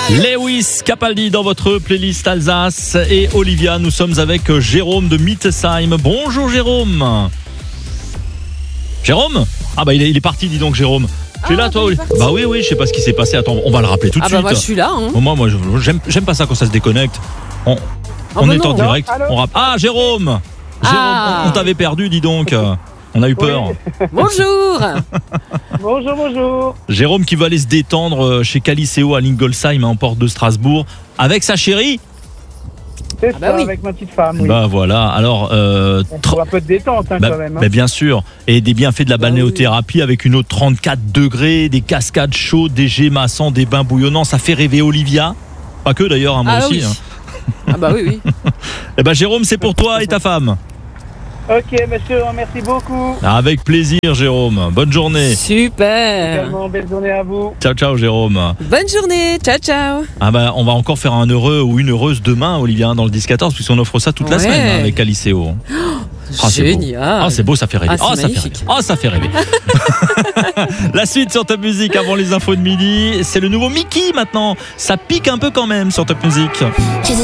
Lewis Capaldi dans votre playlist Alsace. Et Olivia, nous sommes avec Jérôme de Mittesheim. Bonjour Jérôme. Jérôme ? Ah bah il est parti, dis donc Jérôme. Tu es là toi Olivia ? Bah oui, je sais pas ce qui s'est passé. Attends, on va le rappeler tout de suite. Ah bah moi je suis là. Hein. Moi j'aime pas ça quand ça se déconnecte. On est en direct. Ah Jérôme. On t'avait perdu, dis donc. On a eu peur. Oui. Bonjour. Bonjour. Jérôme qui va aller se détendre chez Caliceo à Lingolsheim, en porte de Strasbourg, avec sa chérie. C'est ça, avec ma petite femme. Oui. Bah voilà, alors... on trouve un peu de détente quand même. Mais bien sûr, et des bienfaits de la balnéothérapie avec une eau de 34 degrés, des cascades chaudes, des jets massants, des bains bouillonnants, ça fait rêver Olivia. Pas que d'ailleurs, moi aussi. Oui. Ah bah oui. Eh ben Jérôme, c'est pour toi et ta femme. Ok, monsieur, merci beaucoup. Avec plaisir Jérôme, bonne journée. Super. Également, belle journée à vous. Ciao Jérôme. Bonne journée, ciao. Ah bah on va encore faire un heureux ou une heureuse demain Olivia dans le 10-14 puisqu'on offre ça toute la semaine avec Caliceo. Génial. C'est beau, ça fait rêver. Ça fait rêver. La suite sur Top Music avant les infos de midi, c'est le nouveau Mickey maintenant. Ça pique un peu quand même sur Top Music.